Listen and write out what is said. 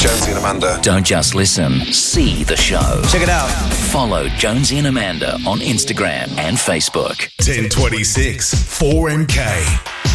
Jonesy and Amanda. Don't just listen, see the show. Check it out. Follow Jonesy and Amanda on Instagram and Facebook. 1026 4MK.